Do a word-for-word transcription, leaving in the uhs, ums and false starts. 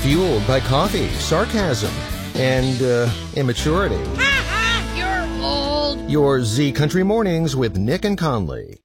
fueled by coffee, sarcasm, and uh, immaturity. You're old. Your Z Country Mornings with Nick and Conley.